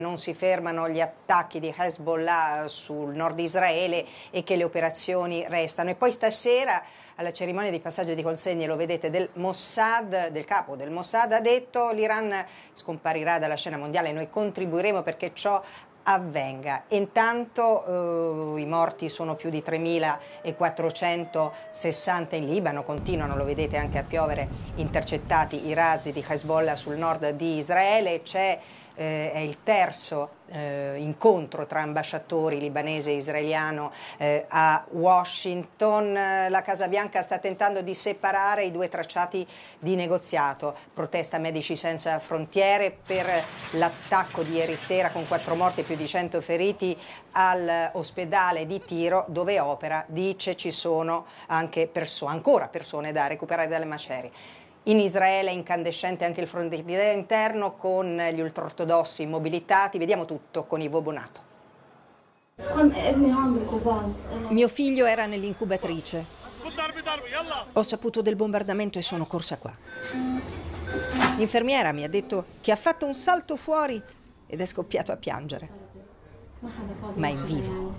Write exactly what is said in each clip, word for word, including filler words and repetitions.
Non si fermano gli attacchi di Hezbollah sul nord di Israele e che le operazioni restano. E poi stasera alla cerimonia di passaggio di consegne, lo vedete, del Mossad, del capo del Mossad, ha detto: l'Iran scomparirà dalla scena mondiale, noi contribuiremo perché ciò avvenga. Intanto eh, i morti sono più di tremilaquattrocentosessanta in Libano, continuano, lo vedete, anche a piovere intercettati i razzi di Hezbollah sul nord di Israele. C'è eh, è il terzo eh, incontro tra ambasciatori libanese e israeliano eh, a Washington. La Casa Bianca sta tentando di separare i due tracciati di negoziato. Protesta Medici Senza Frontiere per l'attacco di ieri sera con quattro morti e più di cento feriti all'ospedale di Tiro dove opera. Dice ci sono anche persone, ancora persone da recuperare dalle macerie. In Israele è incandescente anche il fronte interno con gli ultraortodossi mobilitati. Vediamo tutto con Ivo Bonato. Mio figlio era nell'incubatrice. Ho saputo del bombardamento e sono corsa qua. L'infermiera mi ha detto che ha fatto un salto fuori ed è scoppiato a piangere. Ma è in vivo.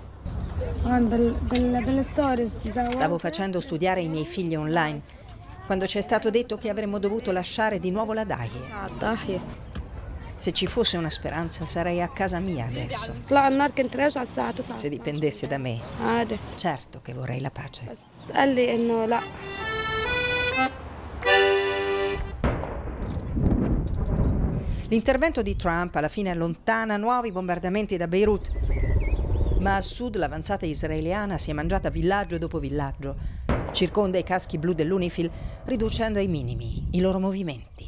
Stavo facendo studiare i miei figli online quando ci è stato detto che avremmo dovuto lasciare di nuovo la Dahieh. Se ci fosse una speranza sarei a casa mia adesso. Se dipendesse da me, certo che vorrei la pace. L'intervento di Trump alla fine allontana nuovi bombardamenti da Beirut, ma a sud l'avanzata israeliana si è mangiata villaggio dopo villaggio. Circonda i caschi blu dell'Unifil, riducendo ai minimi i loro movimenti.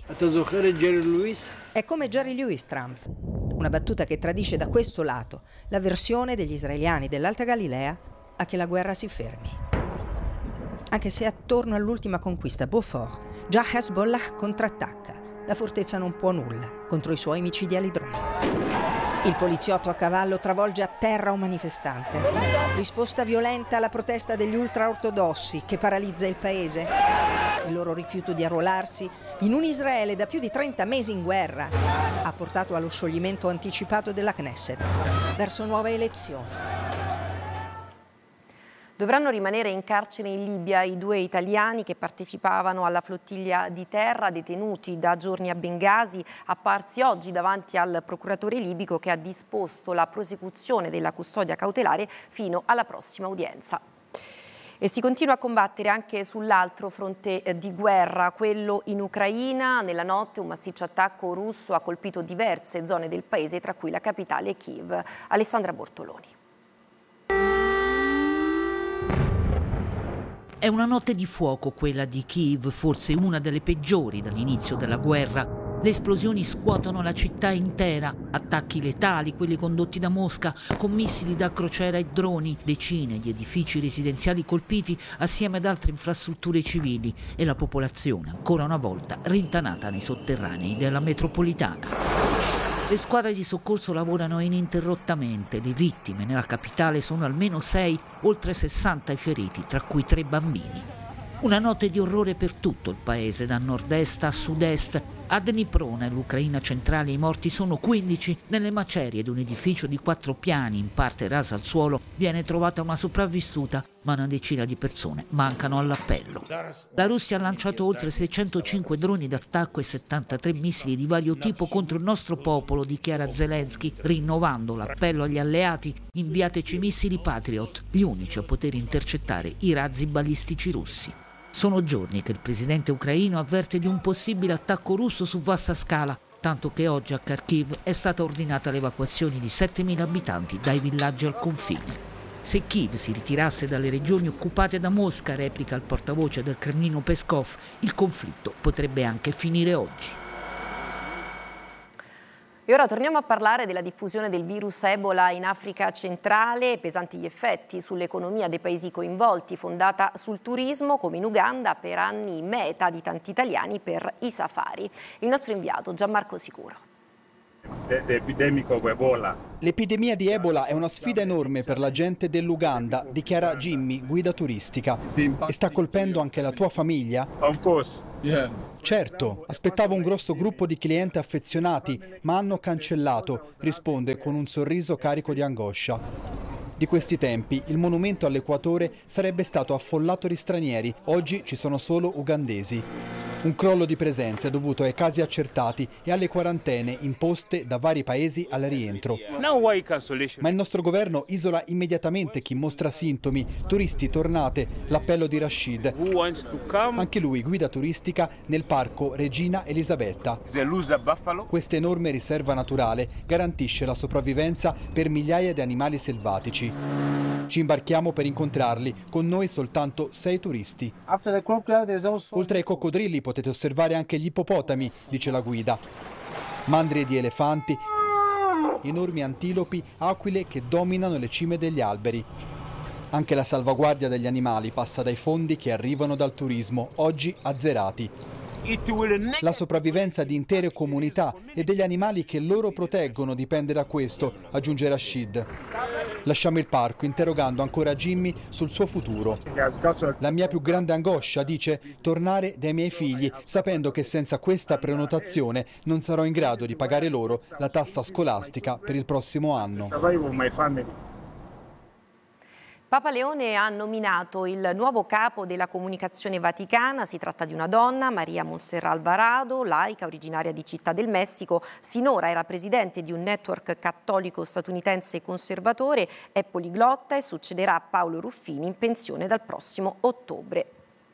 È come Jerry Lewis Trump, una battuta che tradisce da questo lato la versione degli israeliani dell'Alta Galilea a che la guerra si fermi. Anche se attorno all'ultima conquista, Beaufort, già Hezbollah contrattacca. La fortezza non può nulla contro i suoi micidiali droni. Il poliziotto a cavallo travolge a terra un manifestante. Risposta violenta alla protesta degli ultraortodossi che paralizza il paese. Il loro rifiuto di arruolarsi in un Israele da più di trenta mesi in guerra ha portato allo scioglimento anticipato della Knesset verso nuove elezioni. Dovranno rimanere in carcere in Libia i due italiani che partecipavano alla flottiglia di terra, detenuti da giorni a Bengasi, apparsi oggi davanti al procuratore libico che ha disposto la prosecuzione della custodia cautelare fino alla prossima udienza. E si continua a combattere anche sull'altro fronte di guerra, quello in Ucraina. Nella notte un massiccio attacco russo ha colpito diverse zone del paese, tra cui la capitale Kiev. Alessandra Bortoloni. È una notte di fuoco quella di Kiev, forse una delle peggiori dall'inizio della guerra. Le esplosioni scuotono la città intera, attacchi letali, quelli condotti da Mosca, con missili da crociera e droni, decine di edifici residenziali colpiti assieme ad altre infrastrutture civili e la popolazione ancora una volta rintanata nei sotterranei della metropolitana. Le squadre di soccorso lavorano ininterrottamente, le vittime nella capitale sono almeno sei, oltre sessanta i feriti, tra cui tre bambini. Una notte di orrore per tutto il paese, da nord-est a sud-est. A Dnipro, nell'Ucraina centrale, i morti sono quindici. Nelle macerie di un edificio di quattro piani, in parte rasa al suolo, viene trovata una sopravvissuta, ma una decina di persone mancano all'appello. La Russia ha lanciato oltre seicentocinque droni d'attacco e settantatré missili di vario tipo contro il nostro popolo, dichiara Zelensky, rinnovando l'appello agli alleati: inviateci missili Patriot, gli unici a poter intercettare i razzi balistici russi. Sono giorni che il presidente ucraino avverte di un possibile attacco russo su vasta scala, tanto che oggi a Kharkiv è stata ordinata l'evacuazione di settemila abitanti dai villaggi al confine. Se Kiev si ritirasse dalle regioni occupate da Mosca, replica il portavoce del Cremlino Peskov, il conflitto potrebbe anche finire oggi. E ora torniamo a parlare della diffusione del virus Ebola in Africa centrale, pesanti gli effetti sull'economia dei paesi coinvolti, fondata sul turismo, come in Uganda, per anni meta di tanti italiani per i safari. Il nostro inviato Gianmarco Sicuro. L'epidemia di Ebola è una sfida enorme per la gente dell'Uganda, dichiara Jimmy, guida turistica. E sta colpendo anche la tua famiglia? Certo, aspettavo un grosso gruppo di clienti affezionati, ma hanno cancellato, risponde con un sorriso carico di angoscia. Di questi tempi, il monumento all'equatore sarebbe stato affollato di stranieri, oggi ci sono solo ugandesi. Un crollo di presenze dovuto ai casi accertati e alle quarantene imposte da vari paesi al rientro. Ma il nostro governo isola immediatamente chi mostra sintomi, turisti tornate, l'appello di Rashid. Anche lui guida turistica nel parco Regina Elisabetta. Questa enorme riserva naturale garantisce la sopravvivenza per migliaia di animali selvatici. Ci imbarchiamo per incontrarli, con noi soltanto sei turisti. Oltre ai coccodrilli potete osservare anche gli ippopotami, dice la guida. Mandrie di elefanti, enormi antilopi, aquile che dominano le cime degli alberi. Anche la salvaguardia degli animali passa dai fondi che arrivano dal turismo, oggi azzerati. La sopravvivenza di intere comunità e degli animali che loro proteggono dipende da questo, aggiunge Rashid. Lasciamo il parco interrogando ancora Jimmy sul suo futuro. La mia più grande angoscia, dice, tornare dai miei figli, sapendo che senza questa prenotazione non sarò in grado di pagare loro la tassa scolastica per il prossimo anno. Papa Leone ha nominato il nuovo capo della comunicazione vaticana, si tratta di una donna, Maria Montserrat Alvarado, laica, originaria di Città del Messico, sinora era presidente di un network cattolico statunitense conservatore, è poliglotta e succederà a Paolo Ruffini in pensione dal prossimo ottobre.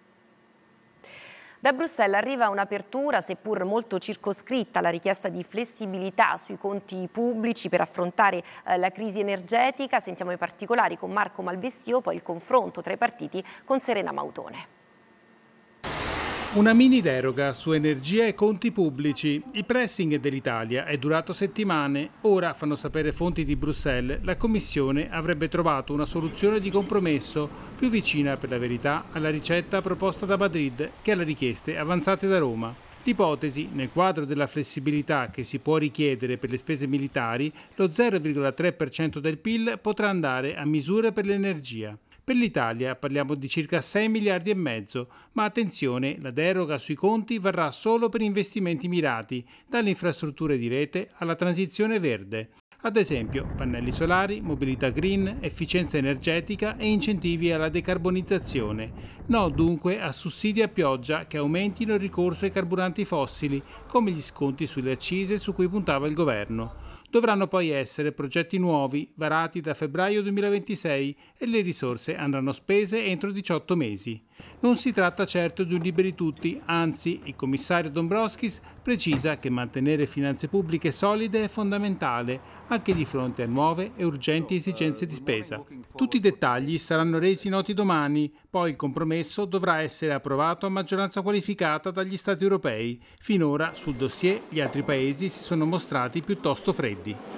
Da Bruxelles arriva un'apertura, seppur molto circoscritta, alla richiesta di flessibilità sui conti pubblici per affrontare eh, la crisi energetica. Sentiamo i particolari con Marco Malvestio, poi il confronto tra i partiti con Serena Mautone. Una mini deroga su energia e conti pubblici. Il pressing dell'Italia è durato settimane. Ora, fanno sapere fonti di Bruxelles, la Commissione avrebbe trovato una soluzione di compromesso più vicina, per la verità, alla ricetta proposta da Madrid che alle richieste avanzate da Roma. L'ipotesi, nel quadro della flessibilità che si può richiedere per le spese militari, lo zero virgola tre per cento del P I L potrà andare a misure per l'energia. Per l'Italia parliamo di circa sei miliardi e mezzo, ma attenzione, la deroga sui conti varrà solo per investimenti mirati, dalle infrastrutture di rete alla transizione verde. Ad esempio, pannelli solari, mobilità green, efficienza energetica e incentivi alla decarbonizzazione. No dunque a sussidi a pioggia che aumentino il ricorso ai carburanti fossili, come gli sconti sulle accise su cui puntava il governo. Dovranno poi essere progetti nuovi, varati da febbraio duemilaventisei e le risorse andranno spese entro diciotto mesi. Non si tratta certo di un liberi tutti, anzi il commissario Dombrovskis precisa che mantenere finanze pubbliche solide è fondamentale, anche di fronte a nuove e urgenti esigenze di spesa. Tutti i dettagli saranno resi noti domani, poi il compromesso dovrà essere approvato a maggioranza qualificata dagli Stati europei. Finora sul dossier gli altri paesi si sono mostrati piuttosto freddi.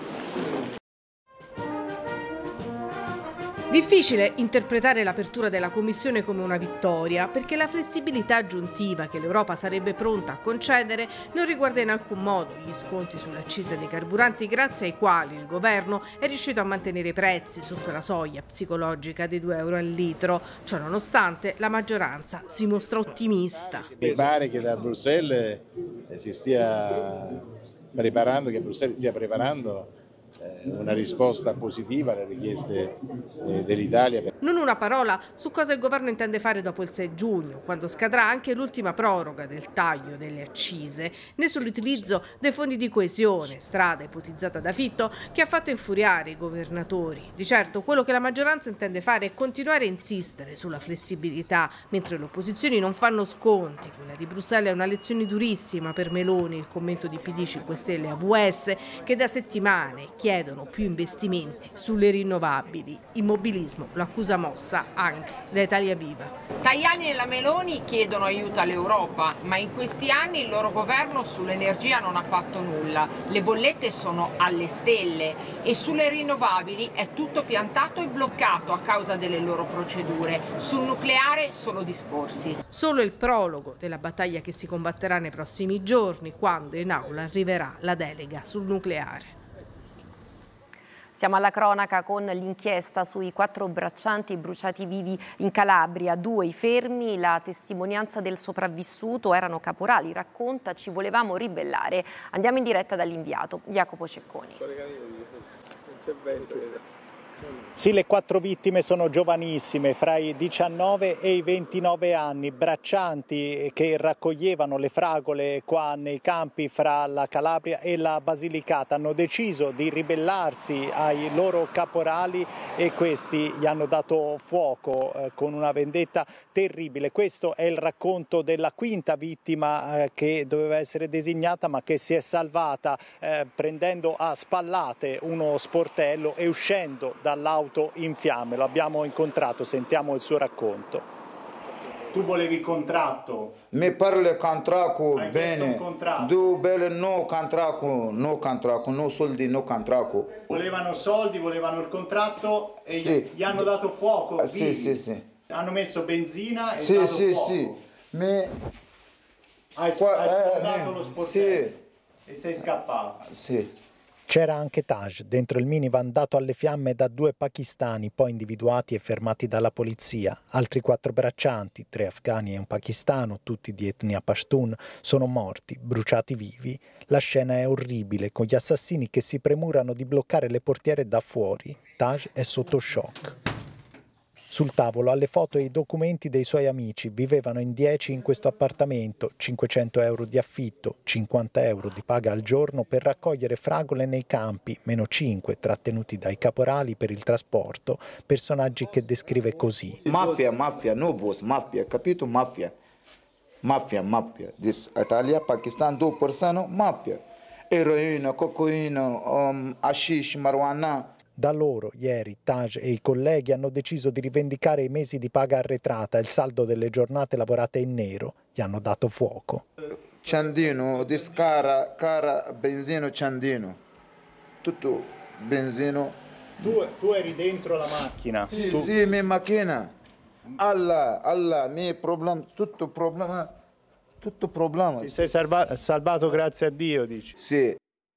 Difficile interpretare l'apertura della Commissione come una vittoria, perché la flessibilità aggiuntiva che l'Europa sarebbe pronta a concedere non riguarda in alcun modo gli sconti sulle accise dei carburanti, grazie ai quali il governo è riuscito a mantenere i prezzi sotto la soglia psicologica dei due euro al litro. Ciò nonostante, la maggioranza si mostra ottimista. Mi pare che da Bruxelles si stia preparando, che Bruxelles stia preparando una risposta positiva alle richieste dell'Italia. Non una parola su cosa il governo intende fare dopo il sei giugno, quando scadrà anche l'ultima proroga del taglio delle accise, né sull'utilizzo dei fondi di coesione, strada ipotizzata da Fitto, che ha fatto infuriare i governatori. Di certo quello che la maggioranza intende fare è continuare a insistere sulla flessibilità, mentre le opposizioni non fanno sconti. Quella di Bruxelles è una lezione durissima per Meloni, il commento di P D, cinque Stelle e A V S, che da settimane chiede chiedono più investimenti sulle rinnovabili. Immobilismo, l'accusa mossa anche da Italia Viva. Tajani e la Meloni chiedono aiuto all'Europa, ma in questi anni il loro governo sull'energia non ha fatto nulla. Le bollette sono alle stelle e sulle rinnovabili è tutto piantato e bloccato a causa delle loro procedure. Sul nucleare solo discorsi. Solo il prologo della battaglia che si combatterà nei prossimi giorni, quando in aula arriverà la delega sul nucleare. Siamo alla cronaca con l'inchiesta sui quattro braccianti bruciati vivi in Calabria, due i fermi, la testimonianza del sopravvissuto, erano caporali, racconta, ci volevamo ribellare. Andiamo in diretta dall'inviato, Jacopo Cecconi. Sì, le quattro vittime sono giovanissime, fra i diciannove e i ventinove anni, braccianti che raccoglievano le fragole qua nei campi fra la Calabria e la Basilicata. Hanno deciso di ribellarsi ai loro caporali e questi gli hanno dato fuoco eh, con una vendetta terribile. Questo è il racconto della quinta vittima eh, che doveva essere designata ma che si è salvata eh, prendendo a spallate uno sportello e uscendo dall'auto in fiamme. Lo abbiamo incontrato, sentiamo il suo racconto. Tu volevi contratto? Mi parli contratto Hai bene. Contratto. Du bene no contratto, no contratto, no soldi, no contratto. Volevano soldi, volevano il contratto e sì. gli hanno dato fuoco. Ah, sì, sì, sì. Hanno messo benzina e sì, dato sì, fuoco. Sì, Mi... Hai, Qua, hai sfondato eh, lo sportello sì. e sei scappato. Sì. C'era anche Taj dentro il minivan dato alle fiamme da due pakistani, poi individuati e fermati dalla polizia. Altri quattro braccianti, tre afghani e un pakistano, tutti di etnia pashtun, sono morti, bruciati vivi. La scena è orribile, con gli assassini che si premurano di bloccare le portiere da fuori. Taj è sotto shock. Sul tavolo ha le foto e i documenti dei suoi amici. Vivevano in dieci in questo appartamento, cinquecento euro di affitto, cinquanta euro di paga al giorno per raccogliere fragole nei campi, meno cinque trattenuti dai caporali per il trasporto, personaggi che descrive così. Mafia, mafia, no boss, mafia, capito? Mafia. Mafia, mafia. This Italia, Pakistan, due persone, mafia. Eroina, cocaina, um, hashish, marijuana. Da loro, ieri, Taj e i colleghi hanno deciso di rivendicare i mesi di paga arretrata e il saldo delle giornate lavorate in nero. Gli hanno dato fuoco. Ciandino, dis cara, cara, benzino, ciandino. Tutto benzino. Tu, tu eri dentro la macchina. Sì, tu... sì, mia macchina. Allah, Allah, mio problema, tutto problema, tutto problema. Ti sei salva- salvato grazie a Dio, dici? Sì.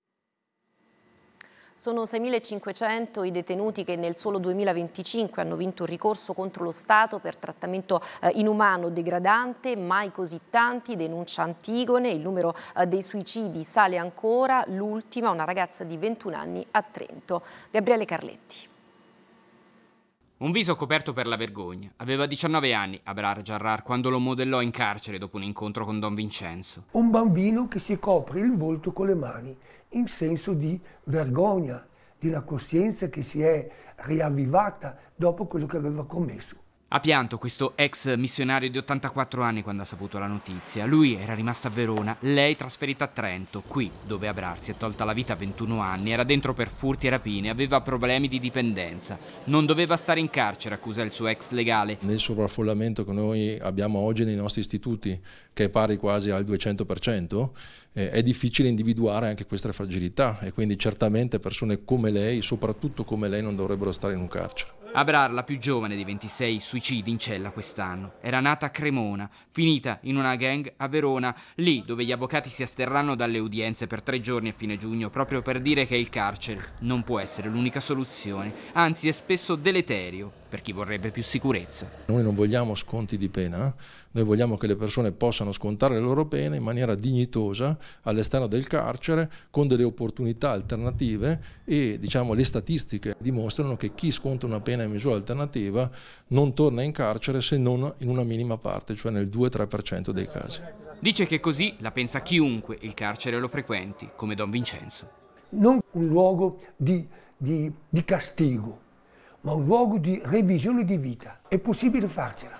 Sono seimilacinquecento i detenuti che nel solo duemilaventicinque hanno vinto un ricorso contro lo Stato per trattamento eh, inumano degradante, mai così tanti, denuncia Antigone, il numero eh, dei suicidi sale ancora, l'ultima una ragazza di ventuno anni a Trento. Gabriele Carletti. Un viso coperto per la vergogna. Aveva diciannove anni Abrar Jarrar quando lo modellò in carcere dopo un incontro con Don Vincenzo. Un bambino che si copre il volto con le mani in senso di vergogna, di una coscienza che si è riavvivata dopo quello che aveva commesso. Ha pianto questo ex missionario di ottantaquattro anni quando ha saputo la notizia. Lui era rimasto a Verona, lei trasferita a Trento, qui dove Abrar si è tolta la vita a ventuno anni, era dentro per furti e rapine, aveva problemi di dipendenza. Non doveva stare in carcere, accusa il suo ex legale. Nel sovraffollamento che noi abbiamo oggi nei nostri istituti, che è pari quasi al duecento per cento, eh, è difficile individuare anche queste fragilità e quindi certamente persone come lei, soprattutto come lei, non dovrebbero stare in un carcere. Abrar, la più giovane di ventisei suicidi in cella quest'anno. Era nata a Cremona, finita in una gang a Verona, lì dove gli avvocati si asterranno dalle udienze per tre giorni a fine giugno, proprio per dire che il carcere non può essere l'unica soluzione, anzi è spesso deleterio per chi vorrebbe più sicurezza. Noi non vogliamo sconti di pena, noi vogliamo che le persone possano scontare le loro pene in maniera dignitosa all'esterno del carcere, con delle opportunità alternative e diciamo le statistiche dimostrano che chi sconta una pena in misura alternativa non torna in carcere se non in una minima parte, cioè nel due tre per cento dei casi. Dice che così la pensa chiunque il carcere lo frequenti, come Don Vincenzo. Non un luogo di, di, di castigo, ma un luogo di revisione di vita. È possibile farcela.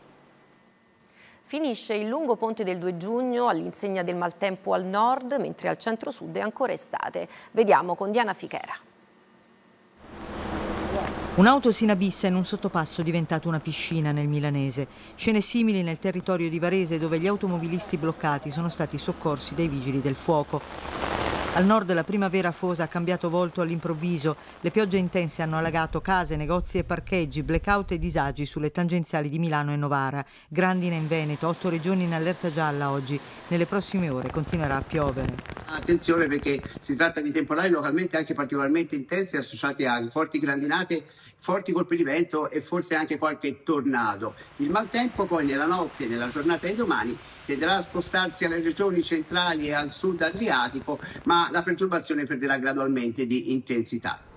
Finisce il lungo ponte del due giugno all'insegna del maltempo al nord, mentre al centro-sud è ancora estate. Vediamo con Diana Fichera. Un'auto si inabissa in un sottopasso diventato una piscina nel milanese. Scene simili nel territorio di Varese, dove gli automobilisti bloccati sono stati soccorsi dai vigili del fuoco. Al nord la primavera afosa ha cambiato volto all'improvviso. Le piogge intense hanno allagato case, negozi e parcheggi, blackout e disagi sulle tangenziali di Milano e Novara. Grandine in Veneto, otto regioni in allerta gialla oggi. Nelle prossime ore continuerà a piovere. Attenzione, perché si tratta di temporali localmente anche particolarmente intensi, associati a forti grandinate, forti colpi di vento e forse anche qualche tornado. Il maltempo poi nella notte e nella giornata di domani tenderà a spostarsi alle regioni centrali e al sud Adriatico, ma la perturbazione perderà gradualmente di intensità.